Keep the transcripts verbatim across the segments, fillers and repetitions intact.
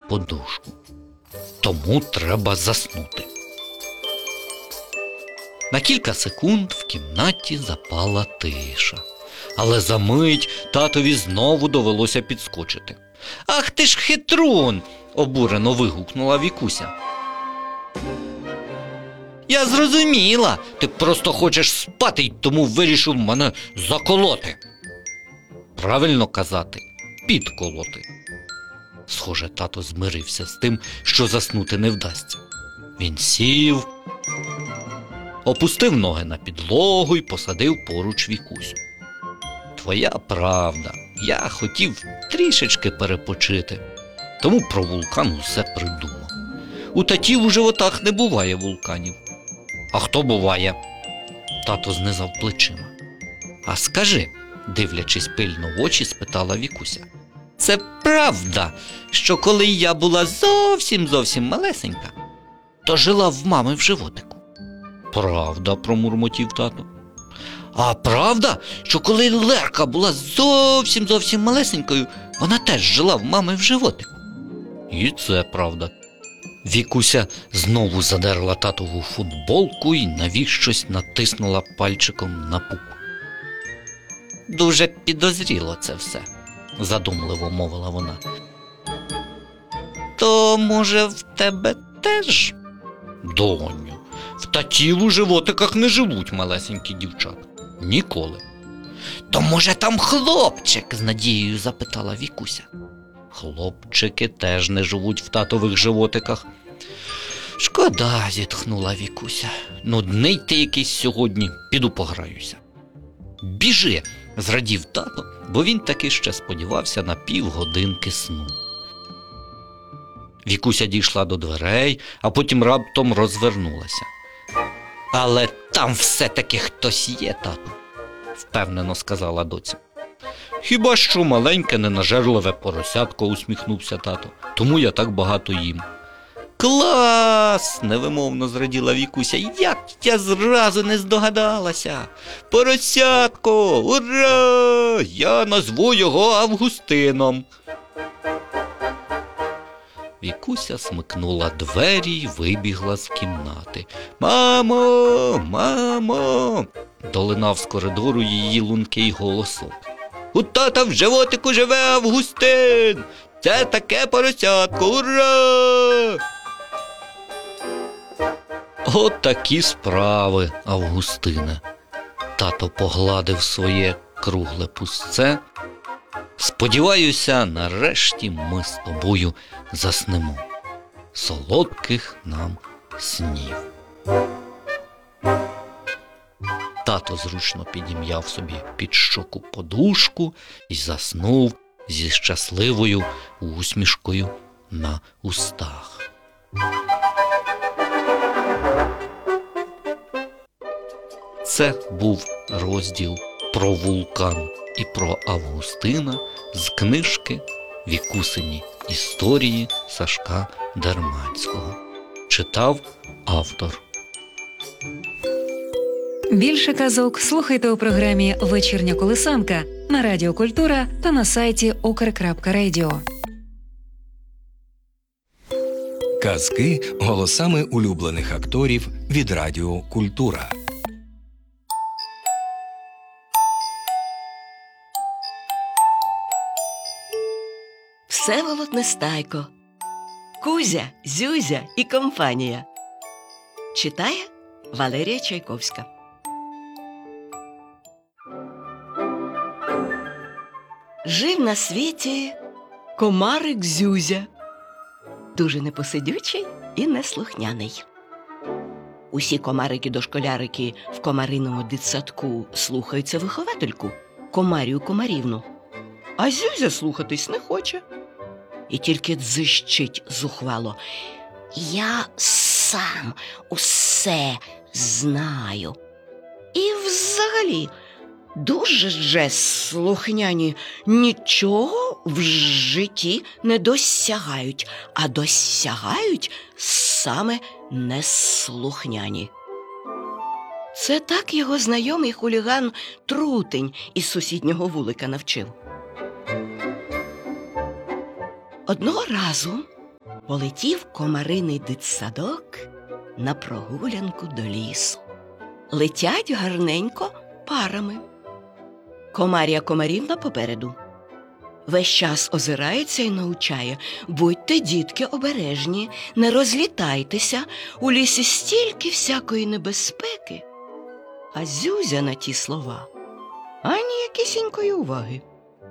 подушку. Тому треба заснути. На кілька секунд в кімнаті запала тиша. Але за мить татові знову довелося підскочити. «Ах ти ж хитрун!» – обурено вигукнула Вікуся. «Я зрозуміла, ти просто хочеш спати й тому вирішив мене заколоти». Правильно казати – підколоти. Схоже, тато змирився з тим, що заснути не вдасться. Він сів, опустив ноги на підлогу й посадив поруч Вікусю. «Твоя правда, я хотів трішечки перепочити, тому про вулкан усе придумав. У татів у животах не буває вулканів». «А хто буває?» Тато знизав плечима. «А скажи», дивлячись пильно в очі, спитала Вікуся, «це правда, що коли я була зовсім-зовсім малесенька, то жила в мами в животику?» «Правда», промурмотів тато. «А правда, що коли Лерка була зовсім-зовсім малесенькою, вона теж жила в мами в животику?» «І це правда». Вікуся знову задерла татову футболку і навіщось натиснула пальчиком на пук. «Дуже підозріло це все», задумливо мовила вона. «То, може, в тебе теж?» «Доню, в татів у животиках не живуть малесенькі дівчата. Ніколи». «То, може, там хлопчик?» з надією запитала Вікуся. «Хлопчики теж не живуть в татових животиках». «Шкода», зітхнула Вікуся. «Нудний ти якийсь сьогодні, піду пограюся». «Біжи», зрадів тато, бо він таки ще сподівався на півгодинки сну. Вікуся дійшла до дверей, а потім раптом розвернулася. «Але там все-таки хтось є, тату», впевнено сказала доця. «Хіба що маленьке ненажерливе поросятко», усміхнувся тато. «Тому я так багато їм». «Клас!» – невимовно зраділа Вікуся. «Як я зразу не здогадалася! Поросятко! Ура! Я назву його Августином!» Вікуся смикнула двері й вибігла з кімнати. «Мамо! Мамо!» – долинав з коридору її лункий голосок. «У тата в животику живе Августин! Це таке поросятко! Ура!» «От такі справи, Августине!» Тато погладив своє кругле пузце. «Сподіваюся, нарешті ми з тобою заснемо. Солодких нам снів». Тато зручно підім'яв собі під щоку подушку і заснув зі щасливою усмішкою на устах. Це був розділ про вулкан і про Августина з книжки «Вікусині історії» Сашка Дерманського. Читав автор. Більше казок слухайте у програмі «Вечірня колисанка» на Радіо Культура та на сайті укр крапка радіо. Казки голосами улюблених акторів від Радіо Культура. Всеволод Нестайко. Кузя, Зюзя і компанія. Читає Валерія Чайковська. Жив на світі комарик Зюзя. Дуже непосидючий і неслухняний. Усі комарики-дошколярики в комариному дитсадку слухаються виховательку, Комарію Комарівну. А Зюзя слухатись не хоче. І тільки дзищить зухвало: «Я сам усе знаю». І взагалі, дуже же слухняні нічого в житті не досягають, а досягають саме неслухняні. Це так його знайомий хуліган Трутень із сусіднього вулика навчив. Одного разу Полетів комариний дитсадок на прогулянку до лісу. Летять гарненько парами. Комарія Комарівна попереду. Весь час озирається і научає: будьте, дітки, обережні, не розлітайтеся, у лісі стільки всякої небезпеки. А Зюзя на ті слова ані якісінької уваги.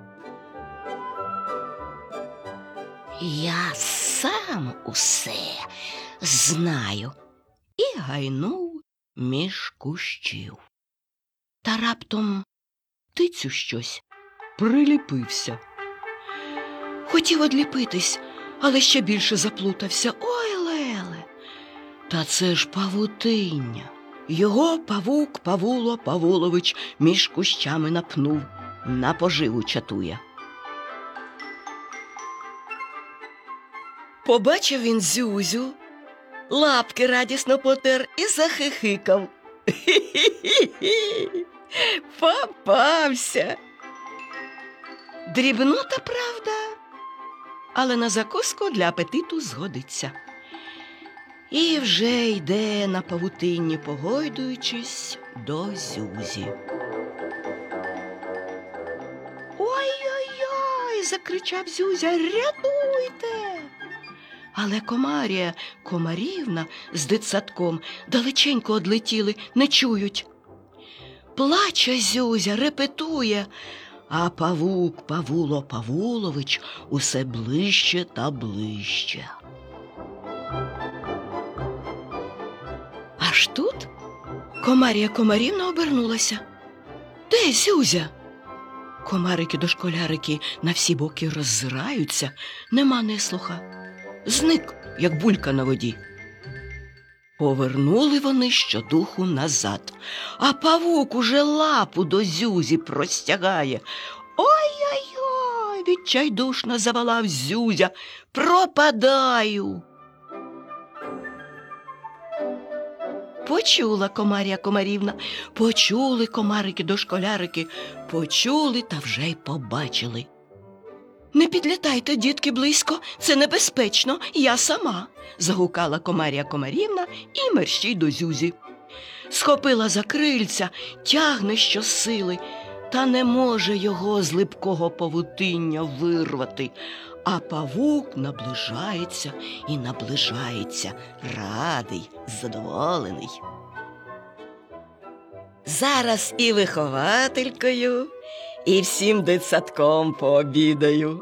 Я сам усе знаю. І гайнув між кущів. Та раптом тицю щось приліпився. Хотів одліпитись, але ще більше заплутався. Ой, леле! Та це ж павутиння. Його павук Павуло Павулович між кущами напнув, на поживу чатує. Побачив він Зюзю, лапки радісно потер і захихикав. Хі-хі-хі! Попався! Дрібнота, правда, але на закуску для апетиту згодиться. І вже йде на павутинні, погойдуючись, до Зюзі. «Ой-ой-ой!» – закричав Зюзя. «Рятуйте!» Але Комарія Комарівна з дитсадком далеченько одлетіли, не чують. Плаче Зюзя, репетує, а павук Павуло Павулович усе ближче та ближче. Аж тут Комарія Комарівна обернулася. «Де Зюзя?» Комарики-дошколярики на всі боки роззираються, нема неслуха. Зник, як булька на воді. Повернули вони щодуху назад, а павук уже лапу до Зюзі простягає. «Ой-ой-ой!» – відчайдушно заволав Зюзя. «Пропадаю!» Почула Комарія Комарівна, почули комарики-дошколярики, почули та вже й побачили. «Не підлітайте, дітки, близько, це небезпечно, я сама!» – загукала Комарія Комарівна і мерщій до Зюзі. Схопила за крильця, тягне щосили, та не може його з липкого павутиння вирвати. А павук наближається і наближається, радий, задоволений. Зараз і вихователькою, і всім дитсадком пообідаю.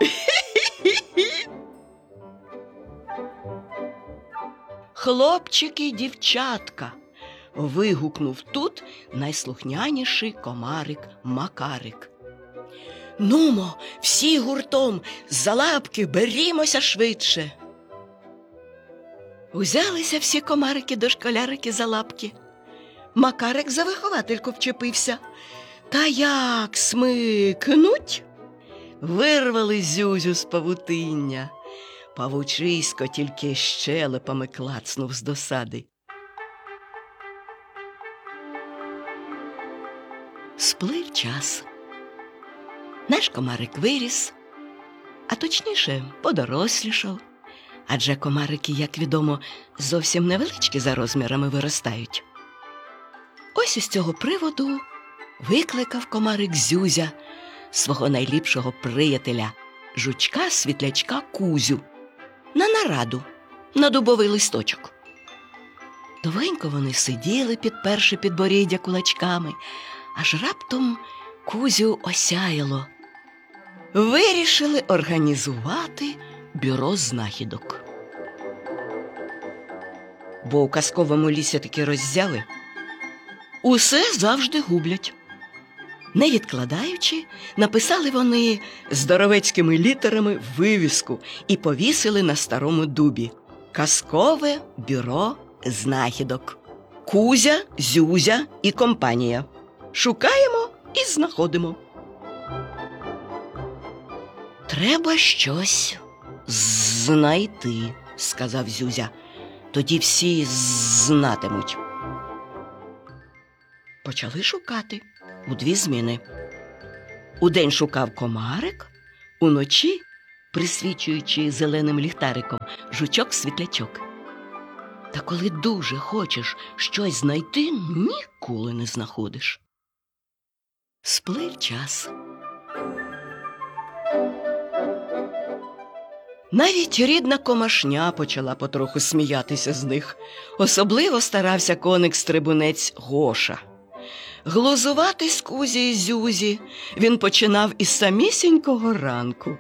«Хлопчики й дівчатка!» – вигукнув тут найслухняніший комарик Макарик. «Нумо, всі гуртом, за лапки берімося швидше!» Узялися всі комарики-дошколярики за лапки. Макарик за виховательку вчепився. Та як смикнуть! Вирвали Зюзю з павутиння. Павучисько тільки щелепами клацнув з досади. Сплив час. Наш комарик виріс, а точніше подорослішав. Адже комарики, як відомо, зовсім невеличкі за розмірами виростають. Ось із цього приводу викликав комарик Зюзя свого найліпшого приятеля, жучка-світлячка Кузю, на нараду, на дубовий листочок. Довгенько вони сиділи, підперши підборіддя кулачками, аж раптом Кузю осяяло. Вирішили організувати бюро знахідок. Бо у казковому лісі такі роззяви усе завжди гублять. Не відкладаючи, написали вони здоровецькими літерами вивіску і повісили на старому дубі: «Казкове бюро знахідок. Кузя, Зюзя і компанія. Шукаємо і знаходимо». «Треба щось знайти», – сказав Зюзя. «Тоді всі знатимуть». Почали шукати у дві зміни. Удень шукав комарик, уночі присвічуючи зеленим ліхтариком жучок-світлячок. Та коли дуже хочеш щось знайти, ніколи не знаходиш. Сплив час. Навіть рідна комашня почала потроху сміятися з них. Особливо старався коник-стрибунець Гоша. Глузувати з Кузі і Зюзі він починав із самісінького ранку.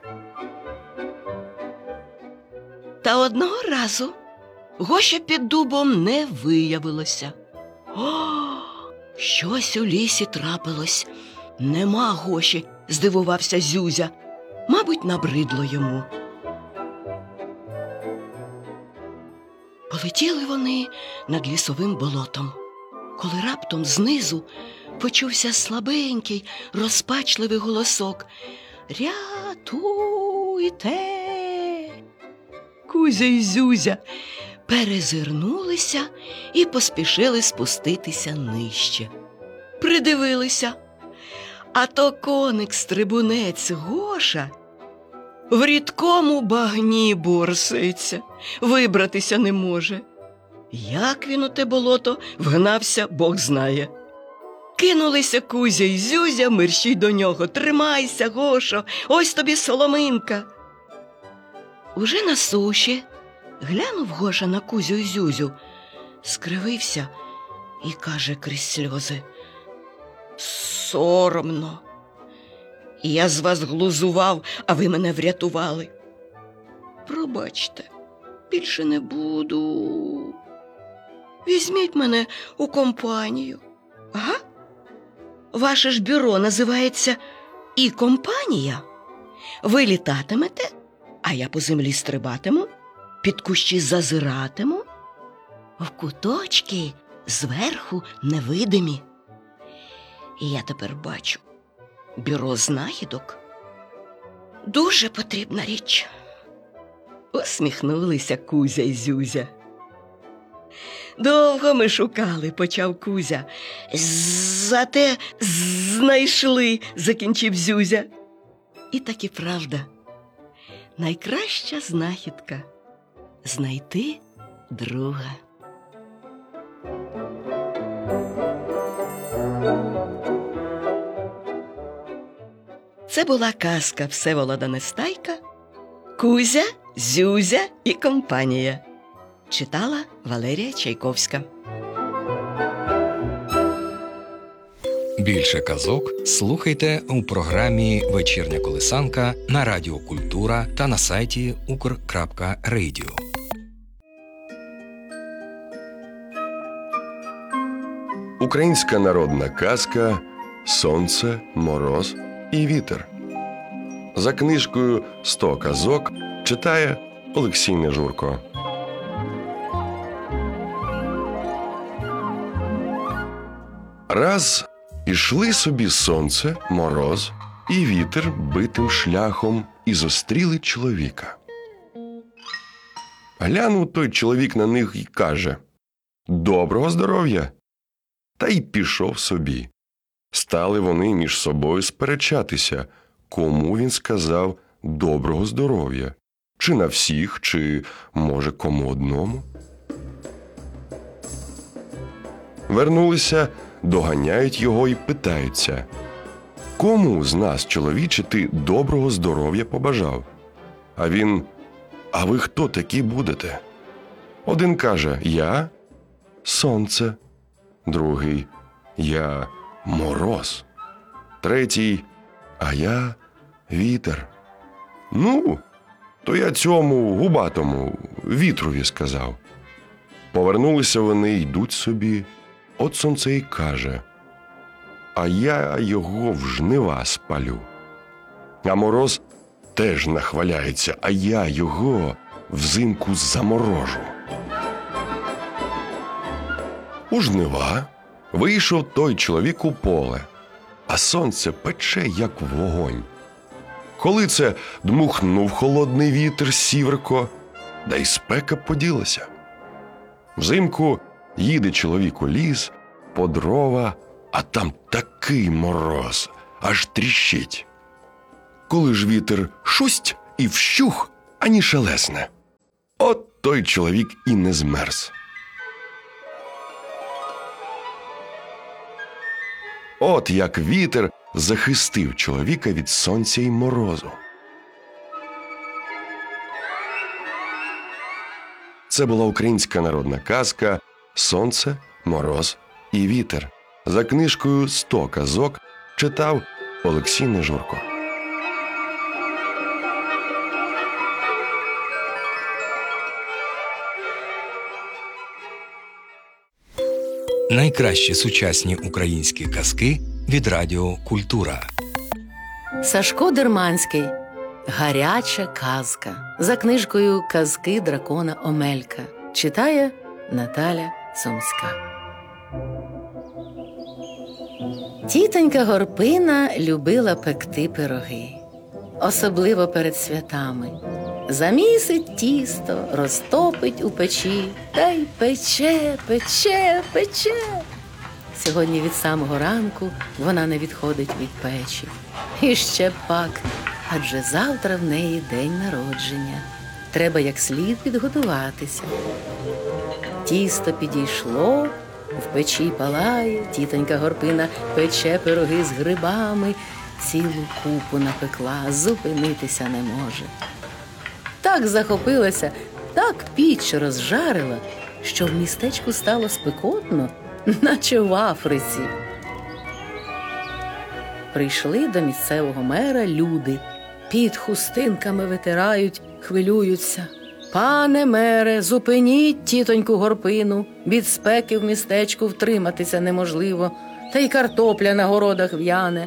Та одного разу Гоші під дубом не виявилося. О, щось у лісі трапилось. Нема Гоші, здивувався Зюзя. Мабуть, набридло йому. Полетіли вони над лісовим болотом, коли раптом знизу почувся слабенький, розпачливий голосок. «Рятуйте!» Кузя і Зюзя перезирнулися і поспішили спуститися нижче. Придивилися, а то коник-стрибунець Гоша в рідкому багні борсається, вибратися не може. Як він у те болото вгнався, Бог знає. Кинулися Кузя і Зюзя мерщій до нього. «Тримайся, Гошо, ось тобі соломинка!» Уже на суші глянув Гоша на Кузю і Зюзю, скривився і каже крізь сльози: «Соромно! Я з вас глузував, а ви мене врятували. Пробачте, більше не буду. Візьміть мене у компанію». «Ага? Ваше ж бюро називається «І компанія». Ви літатимете, а я по землі стрибатиму, під кущі зазиратиму, в куточки зверху невидимі. І я тепер бачу, бюро знахідок дуже потрібна річ». Усміхнулися Кузя і Зюзя. «Довго ми шукали», – почав Кузя. «Зате знайшли», – закінчив Зюзя. І так і правда. Найкраща знахідка – знайти друга. Це була казка Всеволода Нестайка «Кузя, Зюзя і компанія». Читала Валерія Чайковська. Більше казок слухайте у програмі «Вечірня колисанка» на Радіо Культура та на сайті укр крапка радіо. Українська народна казка «Сонце, мороз і вітер». За книжкою «Сто казок» читає Олексій Нежурко. Раз ішли собі сонце, мороз і вітер битим шляхом і зустріли чоловіка. Глянув той чоловік на них і каже: «Доброго здоров'я!» Та й пішов собі. Стали вони між собою сперечатися, кому він сказав «доброго здоров'я», чи на всіх, чи, може, кому одному. Вернулися, доганяють його і питаються: «Кому з нас, чоловіче, ти доброго здоров'я побажав?» А він: «А ви хто такі будете?» Один каже: «Я – сонце», другий: «Я – мороз», третій: «А я – вітер». «Ну, то я цьому губатому вітрові сказав». Повернулися вони, йдуть собі. От сонце й каже: «А я його в жнива спалю». А мороз теж нахваляється: «А я його взимку заморожу». У жнива вийшов той чоловік у поле, а сонце пече, як вогонь. Коли це дмухнув холодний вітер сіверко, да й спека поділася. Взимку їде чоловік у ліс по дрова, а там такий мороз, аж тріщить. Коли ж вітер шусть і вщух, ані шелесне. От той чоловік і не змерз. От як вітер захистив чоловіка від сонця й морозу. Це була українська народна казка «Сонце, мороз і вітер». За книжкою «Сто казок» читав Олексій Нежурко. Найкращі сучасні українські казки від Радіо Культура. Сашко Дерманський. Гаряча казка. За книжкою «Казки дракона Омелька». Читає Наталя Сумська. Тітонька Горпина любила пекти пироги. Особливо перед святами. Замісить тісто, розтопить у печі, та й пече, пече, пече. Сьогодні від самого ранку вона не відходить від печі. І ще пак, адже завтра в неї день народження. Треба як слід підготуватися. Тісто підійшло, в печі палає, тітонька Горпина пече пироги з грибами, цілу купу напекла, зупинитися не може. Так захопилася, так піч розжарила, що в містечку стало спекотно, наче в Африці. Прийшли до місцевого мера люди, під хустинками витирають, хвилюються. Пане мере, зупиніть тітоньку Горпину, від спеки в містечку втриматися неможливо, та й картопля на городах в'яне.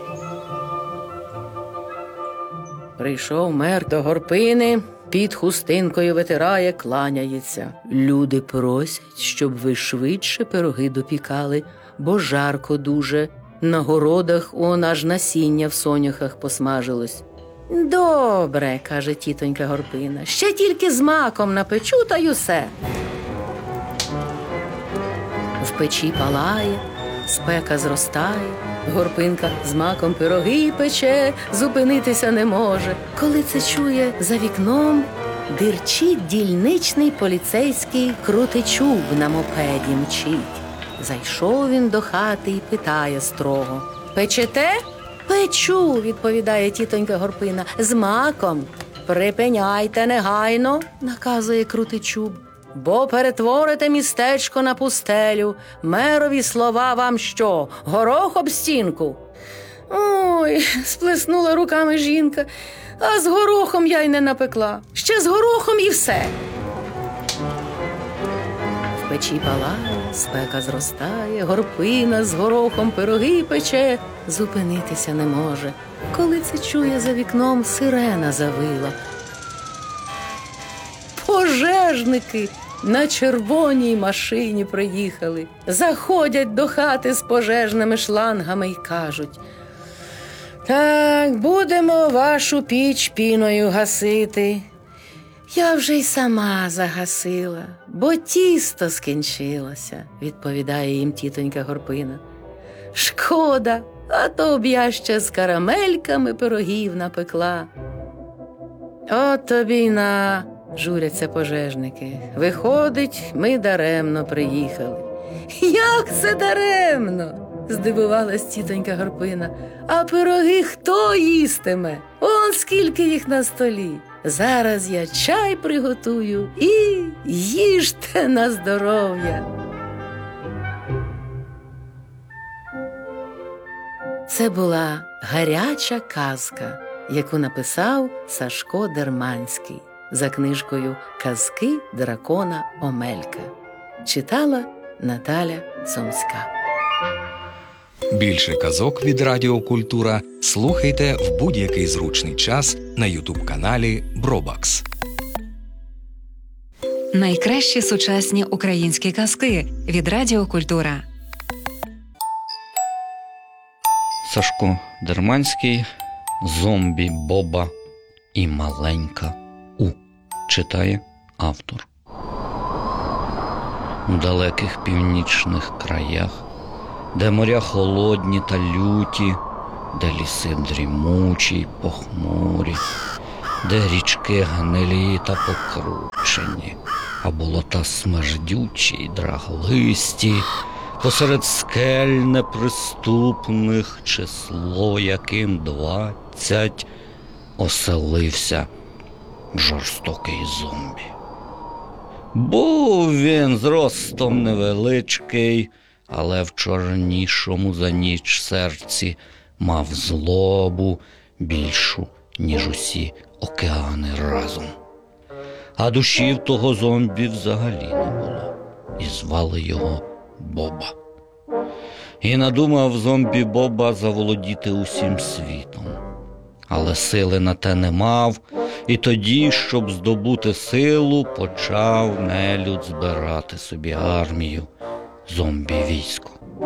Прийшов мер до Горпини, під хустинкою витирає, кланяється. Люди просять, щоб ви швидше пироги допікали, бо жарко дуже. На городах он аж насіння в соняхах посмажилось. Добре, каже тітонька Горпина, ще тільки з маком напечу, та й усе. В печі палає, спека зростає, Горпинка з маком пироги пече, зупинитися не може. Коли це чує, за вікном дирчить дільничний поліцейський Крутичуб на мопеді мчить. Зайшов він до хати і питає строго: «Печете?» «Печу», – відповідає тітонька Горпина, – «з маком». «Припиняйте негайно», – наказує Крутичуб, «бо перетворите містечко на пустелю. Мерові слова вам що, горох об стінку?» «Ой», – сплеснула руками жінка, «а з горохом я й не напекла. Ще з горохом і все». В печі палає, спека зростає, Горпина з горохом пироги пече, зупинитися не може. Коли це чує, за вікном сирена завила. Пожежники на червоній машині приїхали. Заходять до хати з пожежними шлангами й кажуть: «Так, будемо вашу піч піною гасити». «Я вже й сама загасила, бо тісто скінчилося», – відповідає їм тітонька Горпина. «Шкода, а то б я ще з карамельками пирогів напекла». «От тобі й на», – журяться пожежники. «Виходить, ми даремно приїхали». «Як це даремно?» – здивувалась тітонька Горпина. «А пироги хто їстиме? Он скільки їх на столі. Зараз я чай приготую і їжте на здоров'я». Це була гаряча казка, яку написав Сашко Дерманський за книжкою «Казки дракона Омелька». Читала Наталя Сумська. Більше казок від Радіо Культура слухайте в будь-який зручний час на ютуб-каналі Бробакс. Найкращі сучасні українські казки від Радіо Культура. Сашко Дерманський, «Зомбі Боба і маленька У». Читає автор. У далеких північних краях, де моря холодні та люті, де ліси дрімучі й похмурі, де річки гнилі та покручені, а болота смердючі й драглисті, посеред скель неприступних, число яким двадцять, оселився жорстокий зомбі. Був він зростом невеличкий, але в чорнішому за ніч серці мав злобу більшу, ніж усі океани разом. А душі в того зомбі взагалі не було, і звали його Боба. І надумав зомбі Боба заволодіти усім світом. Але сили на те не мав, і тоді, щоб здобути силу, почав нелюд збирати собі армію, зомбі-військо.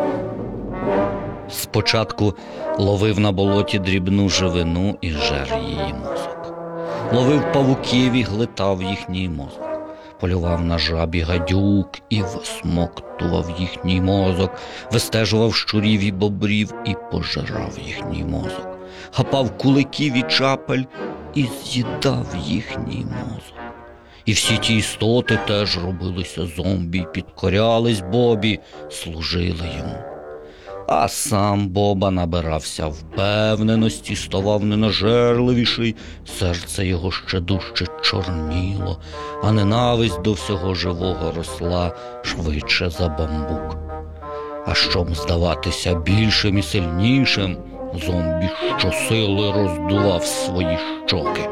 Спочатку ловив на болоті дрібну живину і жер її мозок. Ловив павуків і глитав їхній мозок. Полював на жабі гадюк і висмоктував їхній мозок. Вистежував щурів і бобрів і пожирав їхній мозок. Хапав куликів і чапель і з'їдав їхній мозок. І всі ті істоти теж робилися зомбі, підкорялись Бобі, служили йому. А сам Боба набирався впевненості, ставав ненажерливіший, серце його ще дужче чорніло, а ненависть до всього живого росла швидше за бамбук. А щоб здаватися більшим і сильнішим, зомбі щосили роздував свої щоки.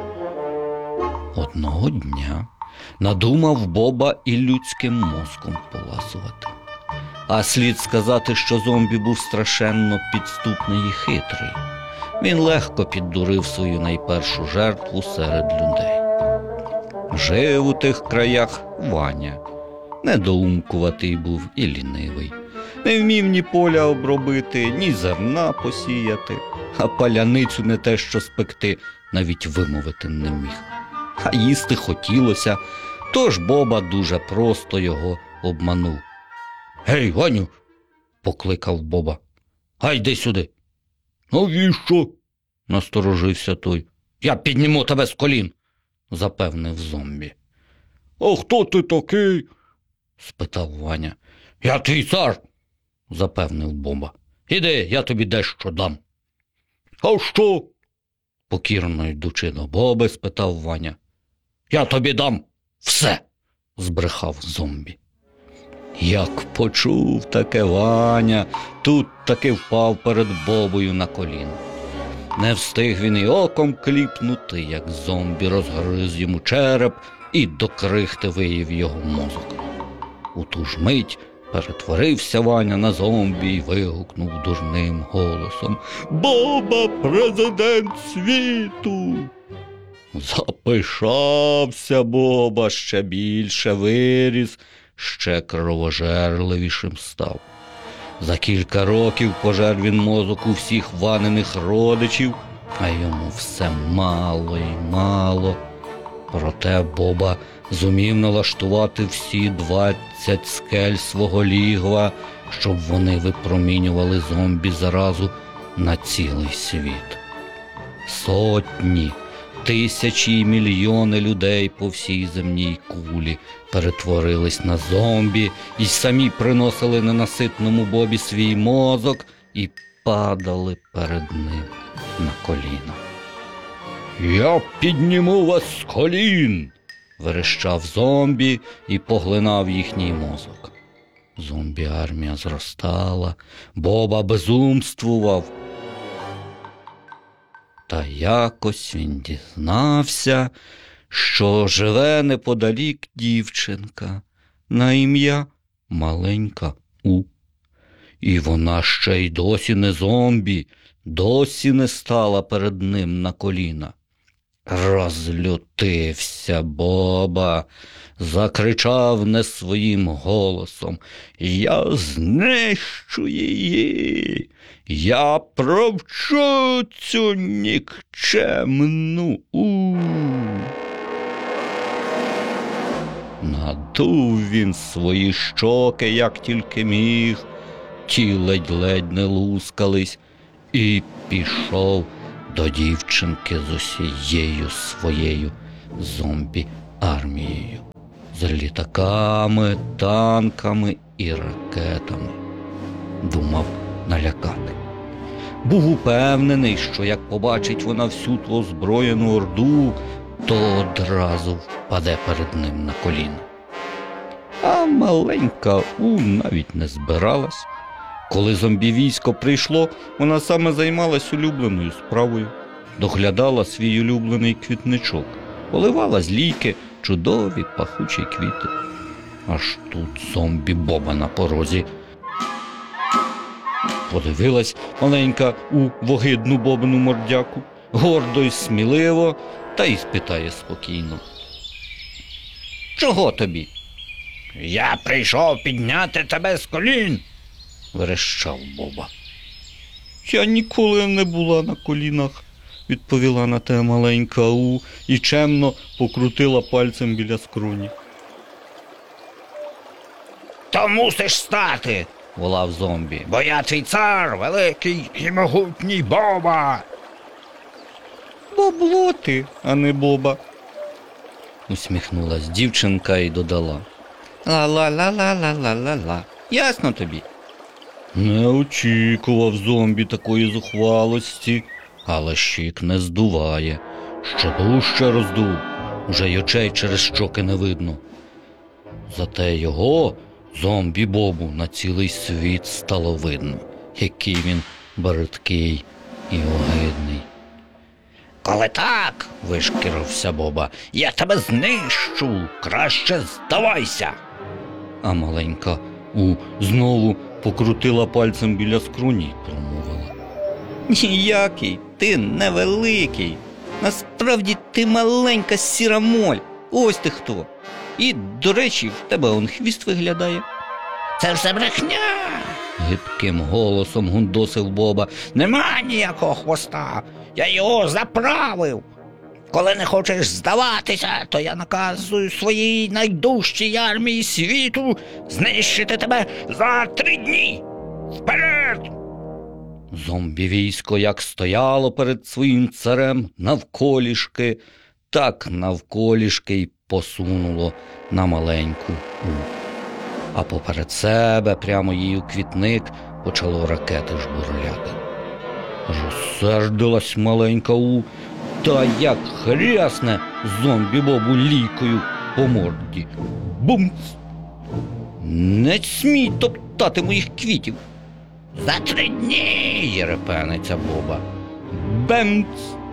Одного дня надумав Боба і людським мозком поласувати. А слід сказати, що зомбі був страшенно підступний і хитрий. Він легко піддурив свою найпершу жертву серед людей. Жив у тих краях Ваня. Недоумкуватий був і лінивий. Не вмів ні поля обробити, ні зерна посіяти, а паляницю не те що спекти, навіть вимовити не міг. А їсти хотілося, тож Боба дуже просто його обманув. «Гей, Ваню!» – покликав Боба. «Гай, йди сюди!» «Навіщо?» – насторожився той. «Я підніму тебе з колін!» – запевнив зомбі. «А хто ти такий?» – спитав Ваня. «Я твій цар!» – запевнив Боба. «Іди, я тобі дещо дам!» «А що?» – покірно йдучи до Боби, спитав Ваня. «Я тобі дам все!» – збрехав зомбі. Як почув таке Ваня, тут таки впав перед Бобою на коліна. Не встиг він і оком кліпнути, як зомбі розгриз йому череп і до крихти виїв його мозок. У ту ж мить перетворився Ваня на зомбі і вигукнув дурним голосом: «Боба – президент світу!» Запишався Боба, ще більше виріс, ще кровожерливішим став. За кілька років пожер він мозок у всіх Ваниних родичів, а йому все мало й мало. Проте Боба зумів налаштувати всі двадцять скель свого лігва, щоб вони випромінювали зомбі заразу на цілий світ. Сотні, тисячі й мільйони людей по всій земній кулі перетворились на зомбі і самі приносили ненаситному Бобі свій мозок і падали перед ним на коліна. «Я підніму вас з колін!» – верещав зомбі і поглинав їхній мозок. Зомбі-армія зростала, Боба безумствував. Та якось він дізнався, що живе неподалік дівчинка на ім'я Маленька У. І вона ще й досі не зомбі, досі не стала перед ним на коліна. Розлютився Боба, закричав не своїм голосом: «Я знищу її! Я провчу цю нікчемну У!» Надув він свої щоки, як тільки міг, ті ледь-ледь не лускались, і пішов до дівчинки з усією своєю зомбі-армією. З літаками, танками і ракетами. Думав налякати. Був упевнений, що як побачить вона всю ту озброєну орду, то одразу впаде перед ним на коліна. А маленька У навіть не збиралась. Коли зомбі-військо прийшло, вона саме займалась улюбленою справою. Доглядала свій улюблений квітничок, поливала з лійки чудові пахучі квіти. Аж тут зомбі-Боба на порозі. Подивилась маленька У вогидну Бобину мордяку, гордо й сміливо, та й спитає спокійно: «Чого тобі?» «Я прийшов підняти тебе з колін», – верещав Боба. «Я ніколи не була на колінах», – відповіла на те маленька У і чемно покрутила пальцем біля скроні. «То мусиш стати», – волав зомбі, – «бо я твій цар, великий і могутній Боба». «Бабло ти, а не Боба», – усміхнулась дівчинка і додала: «Ла-ла-ла-ла-ла-ла-ла-ла. Ясно тобі?» Не очікував зомбі такої зухвалості, але щік не здуває. Ще дужче роздув, уже й очей через щоки не видно. Зате його, зомбі-Бобу, на цілий світ стало видно, який він бридкий і огидний. «Коли так, – вишкірився Боба, – я тебе знищу, краще здавайся!» А маленька У знову покрутила пальцем біля скроні й промовила: «Ніякий ти невеликий, насправді ти маленька сіра моль, ось ти хто. І, до речі, в тебе он хвіст виглядає». «Це все брехня!» – гидким голосом гундосив Боба. «Нема ніякого хвоста, я його заправив. Коли не хочеш здаватися, то я наказую своїй найдужчій армії світу знищити тебе за три дні. Вперед!» Зомбі-військо як стояло перед своїм царем навколішки, так навколішки й посунуло на маленьку У. А поперед себе, прямо її у квітник, почало ракети жбурляти. Розсердилась маленька У, та як хрясне зомбі-Бобу лійкою по морді. Бумц! «Не смій топтати моїх квітів!» «За три дні!» – єрепениться Боба. «Бемц!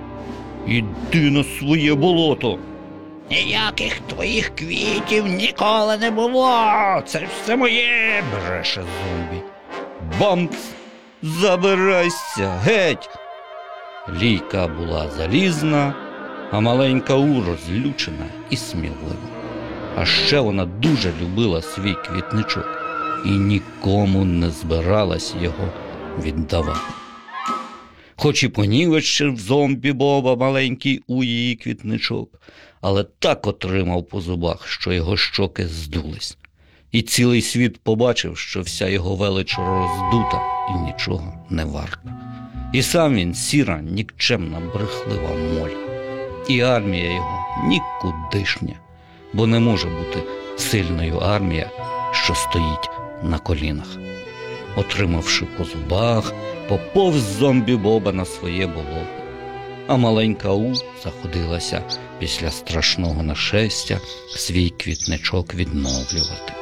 Іди на своє болото!» «Ніяких твоїх квітів ніколи не було! Це все моє!» – бреше зомбі. «Бамц! Забирайся! Геть!» Лійка була залізна, а маленька У розлючена і смілива. А ще вона дуже любила свій квітничок і нікому не збиралась його віддавати. Хоч і понівечив зомбі-Боба маленький У її квітничок, але так отримав по зубах, що його щоки здулись. І цілий світ побачив, що вся його велич роздута і нічого не варта. І сам він сіра, нікчемна, брехлива моль. І армія його нікудишня, бо не може бути сильною армія, що стоїть на колінах. Отримавши по зубах, поповз зомбі-Боба на своє болото. А маленька У заходилася після страшного нашестя свій квітничок відновлювати.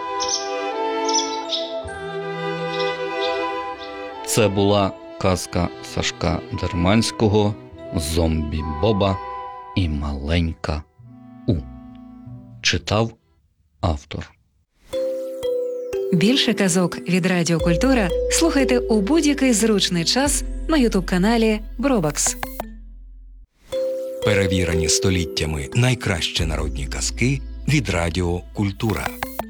Це була казка Сашка Дерманського «Зомбі-Боба і маленька У». Читав автор. Більше казок від Радіо Культура слухайте у будь-який зручний час на ютуб-каналі Бробакс. Перевірені століттями найкращі народні казки від Радіо Культура.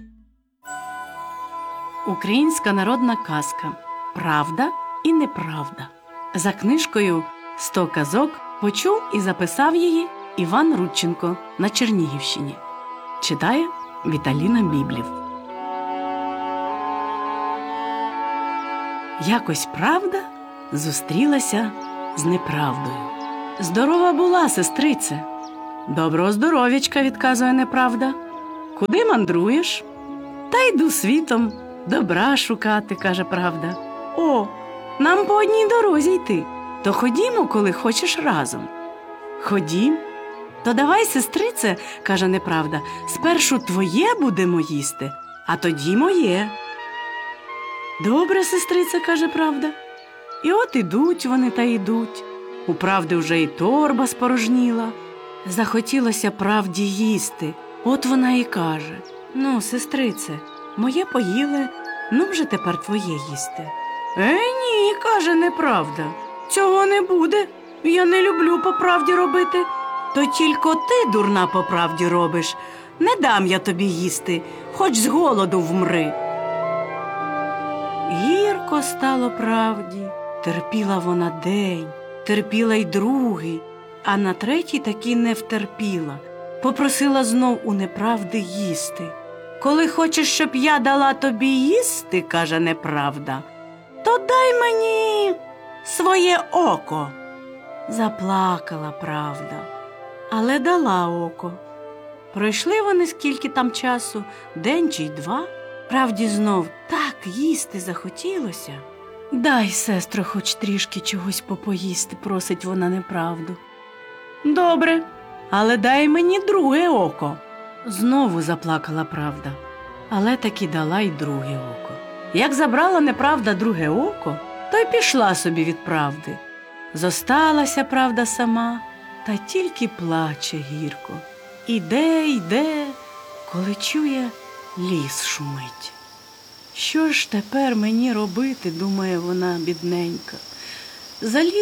Українська народна казка «Правда і неправда». За книжкою «Сто казок» почув і записав її Іван Рудченко на Чернігівщині. Читає Віталіна Біблів. Якось правда зустрілася з неправдою. Здорова була, сестрице. Доброго здоров'ячка, відказує неправда. Куди мандруєш? Та йду світом, добра шукати, каже правда. О, нам по одній дорозі йти. То ходімо, коли хочеш, разом. Ходім. То давай, сестрице, каже неправда, спершу твоє будемо їсти, а тоді моє. Добре, сестрице, каже правда. І от ідуть вони та йдуть. У правди вже й торба спорожніла. Захотілося правді їсти. От вона і каже: ну, сестрице, моє поїли, ну вже тепер твоє їсти. Е, ні, каже неправда, цього не буде. Я не люблю по правді робити. То тільки ти, дурна, по правді робиш. Не дам я тобі їсти, хоч з голоду вмри. Гірко стало правді. Терпіла вона день, терпіла й другий, а на третій таки не втерпіла. Попросила знов у неправди їсти. Коли хочеш, щоб я дала тобі їсти, каже неправда, то дай мені своє око. Заплакала правда, але дала око. Пройшли вони скільки там часу, день чи й два. Правді знов так їсти захотілося. Дай, сестро, хоч трішки чогось попоїсти, просить вона неправду. Добре, але дай мені друге око. Знову заплакала правда, але таки дала й друге око. Як забрала неправда друге око, то й пішла собі від правди. Зосталася правда сама, та тільки плаче гірко. Іде, йде, коли чує, ліс шумить. Що ж тепер мені робити, думає вона, бідненька. За